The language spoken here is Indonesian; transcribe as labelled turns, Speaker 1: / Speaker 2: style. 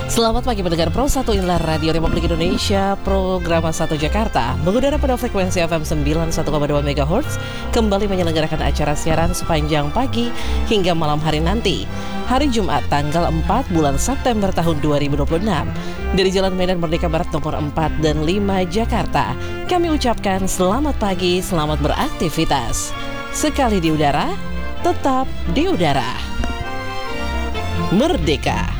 Speaker 1: Selamat pagi pendengar Pro 1 inilah Radio Republik Indonesia, program 1 Jakarta, mengudara pada frekuensi FM 91,2 MHz, kembali menyelenggarakan acara siaran sepanjang pagi hingga malam hari nanti. Hari Jumat tanggal 4 bulan September tahun 2026 dari Jalan Medan Merdeka Barat nomor 4 dan 5 Jakarta. Kami ucapkan selamat pagi, selamat beraktivitas. Sekali di udara, tetap di udara. Merdeka.